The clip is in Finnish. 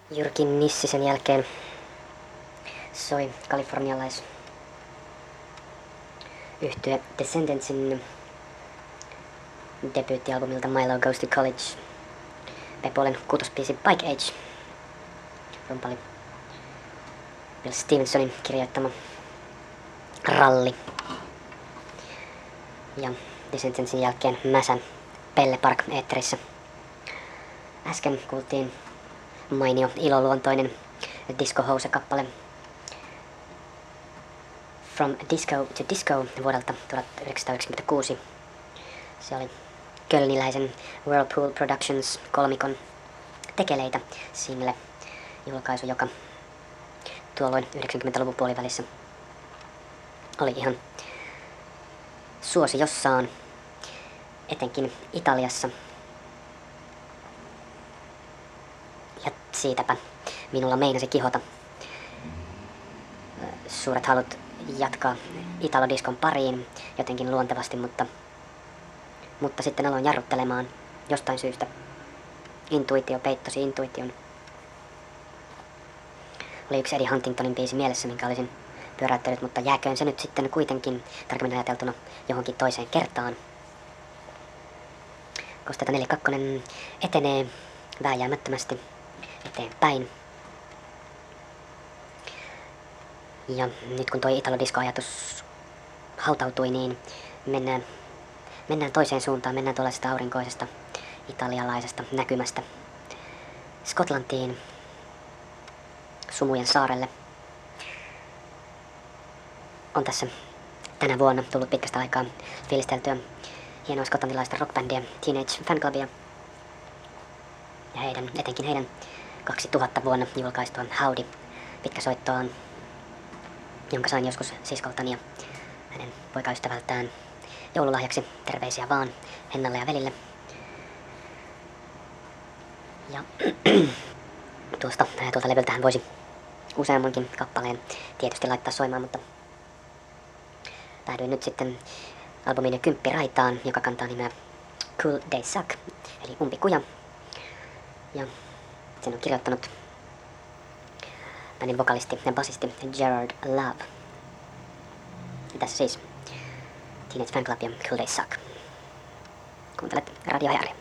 Jyrki Nissisen jälkeen soi kalifornialais yhtye Descendentsin debyyttialbumilta Milo Goes to College B-puolen kuutospiisi Bike Age. Rumpali Bill Stevensonin kirjoittama ralli. Ja Descendentsin jälkeen Mäsän Pelle Park eetterissä. Äsken kuultiin mainio iloluontoinen Disco House-kappale From Disco to Disco vuodelta 1996. Se oli kölniläisen Whirlpool Productions kolmikon tekeleitä single julkaisu, joka tuolloin 90-luvun puolivälissä oli ihan suosiossaan, etenkin Italiassa. Ja siitäpä minulla meinasi kihota suuret halut jatkaa italodiskon pariin jotenkin luontevasti, mutta sitten aloin jarruttelemaan jostain syystä. Intuitio peittosi intuition. Oli yksi Eddie Huntingtonin biisi mielessä, minkä olisin pyöräyttänyt, mutta jääköön se nyt sitten kuitenkin tarkemmin ajateltuna johonkin toiseen kertaan. Kosteita 42 etenee vääjäämättömästi eteenpäin. Ja nyt kun toi italodisko-ajatus hautautui, niin mennään toiseen suuntaan. Mennään tuollaisesta aurinkoisesta italialaisesta näkymästä Skotlantiin, Sumujen saarelle. On tässä tänä vuonna tullut pitkästä aikaa fiilisteltyä hienoa skotlantilaista rockbändiä Teenage Fanclubia. Ja etenkin heidän 2000 vuonna julkaistuaan Howdy pitkäsoittoaan, jonka sain joskus siskoltani ja hänen poikaystävältään joululahjaksi. Terveisiä vaan Hennalle ja Velille. Ja tuolta levyltähän voisi useammankin kappaleen tietysti laittaa soimaan, mutta päädyin nyt sitten albumin kymppiraitaan, joka kantaa nimeä Cool Day Suck, eli umpikuja. Ja sen on kirjoittanut bändin vokalisti ja basisti Gerard Love. Ja tässä siis Teenage Fanclub ja Cool Day Suck. Kuuntelet Radio Hajari.